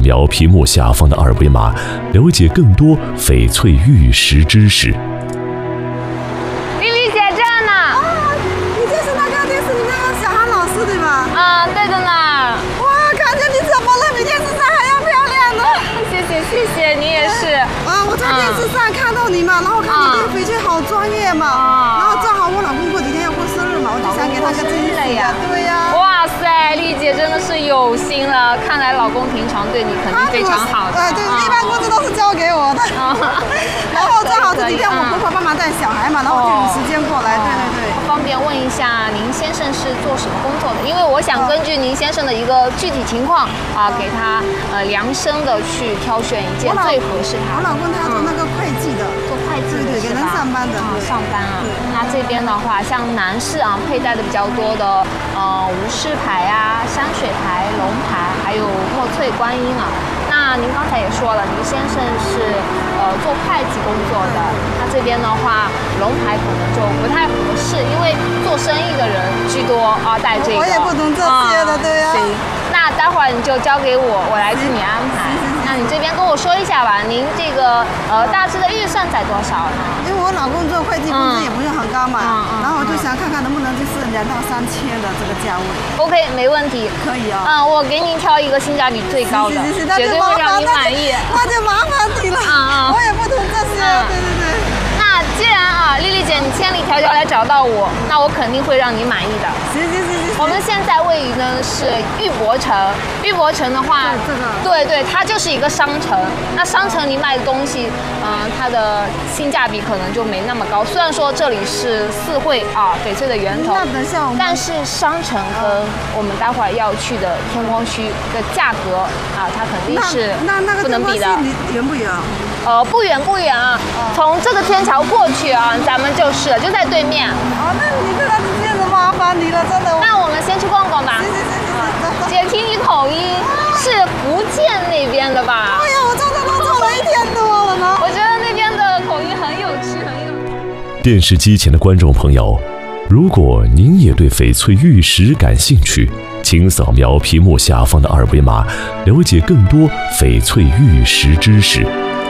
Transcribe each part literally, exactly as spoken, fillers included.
描屏幕下方的二维码，了解更多翡翠玉石知识。 丽丽姐这样呢？ 啊，你就是那个电视里面的小韩老师对吧？ 啊，对的呢。 哇，感觉你怎么了？比电视上还要漂亮呢。 谢谢谢谢，你也是。 啊，我在电视上看到你嘛，然后看你对翡翠好专业嘛， 啊、 然后正好我老公过几天要过生日嘛，我就想给他个惊喜呀。对呀。 哇塞，丽姐真的是有心了，看来老公平常对你肯定非常好的。 哎，对，一般工资都是交给我的。然后正好这几天我婆婆帮忙带小孩嘛，然后我就有时间过来。对对对。 方便问一下，您先生是做什么工作的？因为我想根据您先生的一个具体情况啊，给他呃量身的去挑选一件最合适他。 我老公他做那个会计的， 做会计的， 对对，给人上班的， 上班啊。那这边的话，像男士啊佩戴的比较多的，呃，无饰牌啊、山水牌、龙牌，还有墨翠观音啊。那您刚才也说了，您先生是呃做会计工作的，那这边的话，龙牌可能就不太合适，因为做生意的人居多啊，戴这个。 我也不懂这些的，对呀。 行，那待会儿你就交给我，我来替你安排。那你这边跟我说一下吧，您这个呃大致的预算在多少呢？ 因为我老公做会计工资也不是很高嘛，然后我就想看看能不能就是两到三千的这个价位。 OK， 没问题， 可以啊。 嗯，我给您挑一个性价比最高的，绝对会让你满意。 那就麻烦你了， 嗯嗯， 我也不懂这些，对对对。 那既然啊，丽丽姐你千里迢迢来找到我，那我肯定会让你满意的。 行行行行。 我们现在位于呢是玉博城，玉博城的话， 这个对对，它就是一个商城。那商城里卖的东西，嗯、呃，它的性价比可能就没那么高。虽然说这里是四惠啊翡翠的源头， 那等一下我们但是商城跟我们待会儿要去的天光墟的价格啊，它肯定是那那那个不能比的。 远不远啊？ 呃，不远不远啊，从这个天桥过去啊，咱们就是了，就在对面。 哦，那你这个这样子麻烦你了，真的。 那我们先去逛逛吧。 行行行行行。 姐听你口音是福建那边的吧？ 哎呀，我在这都走了一天多了呢。 我觉得那边的口音很有趣，很有趣。 电视机前的观众朋友，如果您也对翡翠玉石感兴趣，请扫描屏幕下方的二维码，了解更多翡翠玉石知识。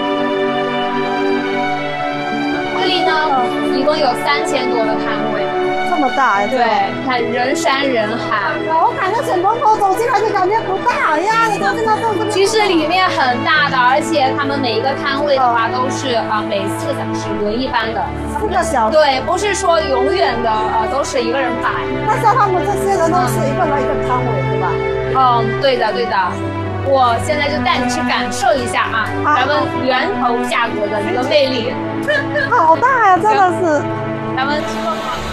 这里呢，一共有三千多个摊位， 这么大呀？ 对，看人山人海。 我感觉从门口走进来就感觉不大呀，你看这个这么。 其实里面很大的，而且他们每一个摊位的话都是啊，每四个小时轮一班的。 四个小时。 对，不是说永远的呃都是一个人摆。 那像他们这些人都是一个人一个摊位，对吧？ 嗯，对的对的。我现在就带你去感受一下啊，咱们源头价格的一个魅力。 好大呀，真的是。 咱们去逛逛。